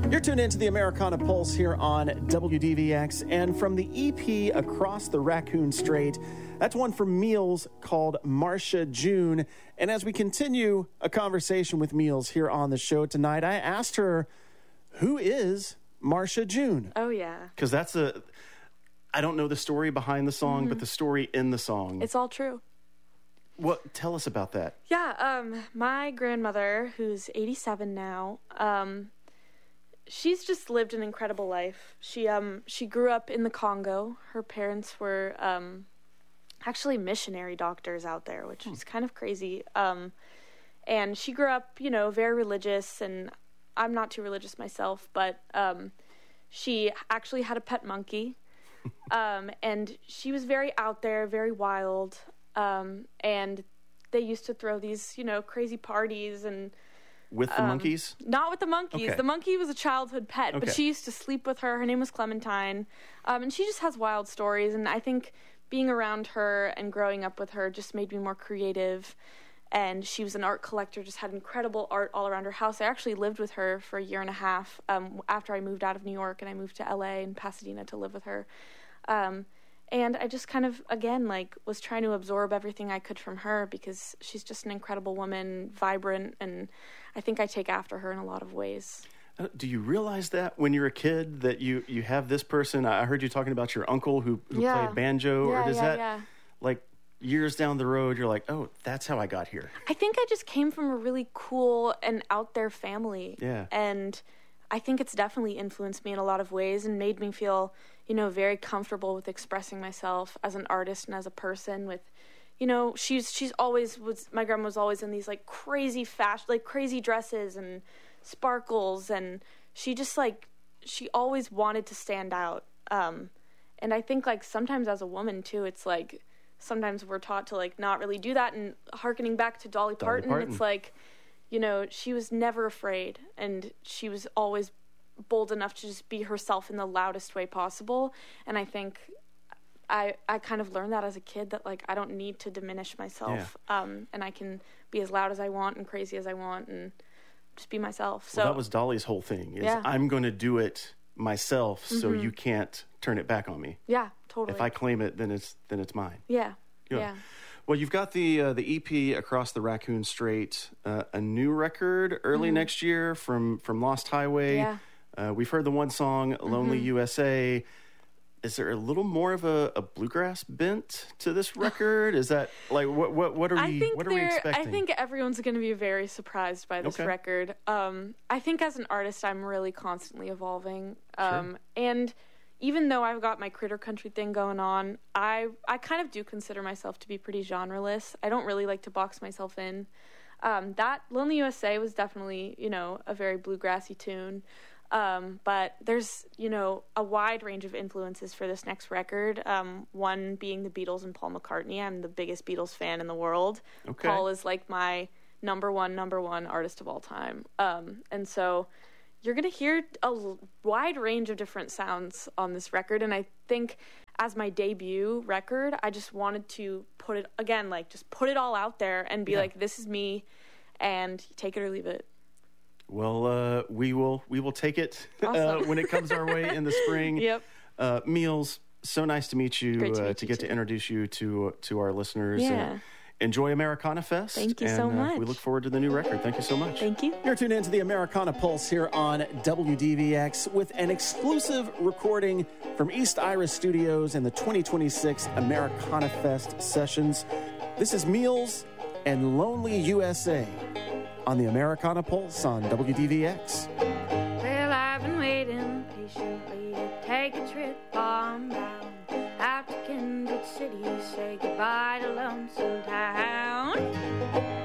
You're tuned into the Americana Pulse here on WDVX, and from the EP Across the Raccoon Strait, that's one from Meals called Marcia June. And as we continue a conversation with Meals here on the show tonight, I asked her, who is Marcia June? Oh, yeah. Because I don't know the story behind the song, but the story in the song. It's all true. Tell us about that. Yeah, my grandmother, who's 87 now, she's just lived an incredible life. She grew up in the Congo. Her parents were actually missionary doctors out there, which is kind of crazy. And she grew up, very religious, and I'm not too religious myself, but she actually had a pet monkey. And she was very out there, very wild. And they used to throw these, crazy parties and... With the monkeys? Not with the monkeys. Okay. The monkey was a childhood pet, Okay. but she used to sleep with her. Her name was Clementine. And she just has wild stories. And I think being around her and growing up with her just made me more creative. And she was an art collector, just had incredible art all around her house. I actually lived with her for a year and a half after I moved out of New York, and I moved to LA and Pasadena to live with her. And I just kind of, again, was trying to absorb everything I could from her because she's just an incredible woman, vibrant, and I think I take after her in a lot of ways. Do you realize that when you're a kid that you have this person? I heard you talking about your uncle who played banjo. Yeah, or does years down the road, you're like, oh, that's how I got here? I think I just came from a really cool and out there family. Yeah. And I think it's definitely influenced me in a lot of ways and made me feel, very comfortable with expressing myself as an artist and as a person with, my grandma was always in these crazy fashion, crazy dresses and sparkles. And she just she always wanted to stand out. And I think sometimes as a woman too, it's sometimes we're taught to not really do that. And hearkening back to Dolly Parton. It's she was never afraid, and she was always bold enough to just be herself in the loudest way possible. And I think I kind of learned that as a kid, that I don't need to diminish myself. Yeah. And I can be as loud as I want and crazy as I want and just be myself. So that was Dolly's whole thing, is I'm going to do it myself, so you can't turn it back on me. Yeah, totally. If I claim it, then it's mine. Yeah. Well, you've got the EP Across the Raccoon Strait, a new record early next year from Lost Highway. Yeah. We've heard the one song, Lonely USA. Is there a little more of a bluegrass bent to this record? Is that what are we expecting? I think everyone's going to be very surprised by this record. I think as an artist, I'm really constantly evolving. And even though I've got my critter country thing going on, I kind of do consider myself to be pretty genreless. I don't really like to box myself in. That Lonely USA was definitely, a very bluegrassy tune. But there's, a wide range of influences for this next record. One being the Beatles and Paul McCartney. I'm the biggest Beatles fan in the world. Okay. Paul is my number one artist of all time. And so you're going to hear a wide range of different sounds on this record. And I think as my debut record, I just wanted to put it, again, just put it all out there and be this is me, and take it or leave it. Well, we will take it when it comes our way in the spring. Yep. Meals, so nice to meet you, to get to introduce you to our listeners. Yeah. Enjoy Americana Fest. Thank you so much. We look forward to the new record. Thank you so much. Thank you. You're tuned into the Americana Pulse here on WDVX with an exclusive recording from East Iris Studios and the 2026 Americana Fest sessions. This is Meals and Lonely USA on the Americana Pulse on WDVX. Well, I've been waiting patiently to take a trip on down out to Kendrick City, say goodbye to Lonesome Town.